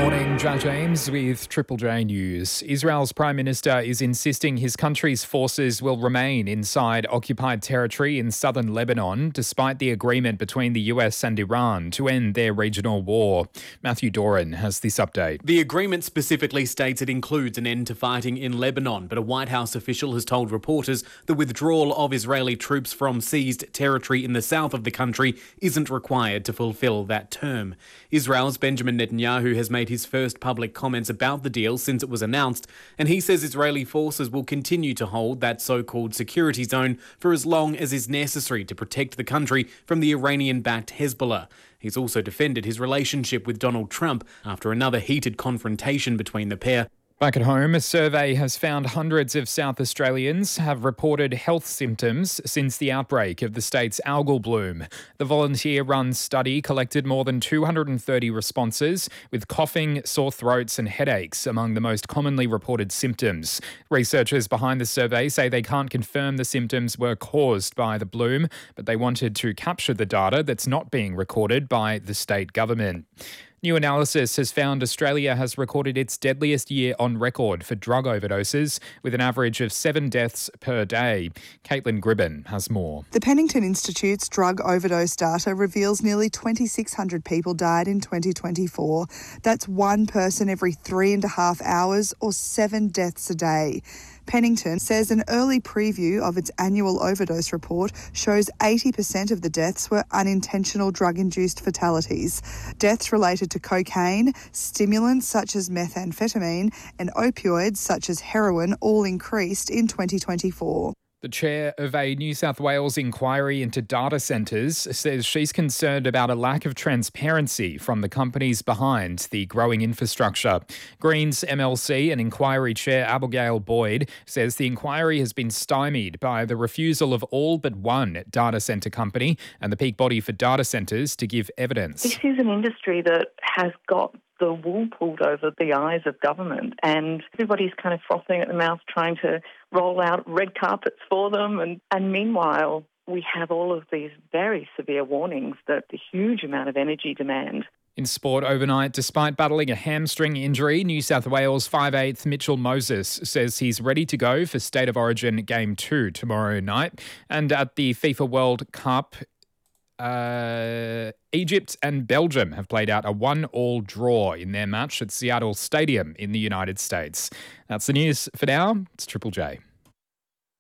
Morning, Judge James with Triple J News. Israel's Prime Minister is insisting his country's forces will remain inside occupied territory in southern Lebanon, despite the agreement between the US and Iran to end their regional war. Matthew Doran has this update. The agreement specifically states it includes an end to fighting in Lebanon, but a White House official has told reporters the withdrawal of Israeli troops from seized territory in the south of the country isn't required to fulfill that term. Israel's Benjamin Netanyahu has made his first public comments about the deal since it was announced, and he says Israeli forces will continue to hold that so-called security zone for as long as is necessary to protect the country from the Iranian-backed Hezbollah. He's also defended his relationship with Donald Trump after another heated confrontation between the pair. Back at home, a survey has found hundreds of South Australians have reported health symptoms since the outbreak of the state's algal bloom. The volunteer-run study collected more than 230 responses, with coughing, sore throats and headaches among the most commonly reported symptoms. Researchers behind the survey say they can't confirm the symptoms were caused by the bloom, but they wanted to capture the data that's not being recorded by the state government. New analysis has found Australia has recorded its deadliest year on record for drug overdoses, with an average of 7 deaths per day. Caitlin Gribben has more. The Pennington Institute's drug overdose data reveals nearly 2,600 people died in 2024. That's one person every 3.5 hours, or 7 deaths a day. Pennington says an early preview of its annual overdose report shows 80% of the deaths were unintentional drug-induced fatalities. Deaths related to cocaine, stimulants such as methamphetamine, and opioids such as heroin all increased in 2024. The chair of a New South Wales inquiry into data centres says she's concerned about a lack of transparency from the companies behind the growing infrastructure. Greens MLC and inquiry chair Abigail Boyd says the inquiry has been stymied by the refusal of all but one data centre company and the peak body for data centres to give evidence. This is an industry that has got the wool pulled over the eyes of government, and everybody's kind of frothing at the mouth trying to roll out red carpets for them. And meanwhile, we have all of these very severe warnings that the huge amount of energy demand. In sport overnight, despite battling a hamstring injury, New South Wales 5'8" Mitchell Moses says he's ready to go for State of Origin Game 2 tomorrow night. And at the FIFA World Cup, Egypt and Belgium have played out a 1-1 draw in their match at Seattle Stadium in the United States. That's the news for now. It's Triple J.